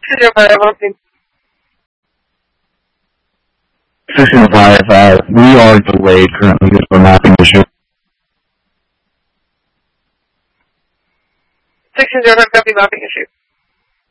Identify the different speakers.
Speaker 1: 605,
Speaker 2: 605, we are delayed currently due to a mapping issue.
Speaker 1: 605, copy mapping issue.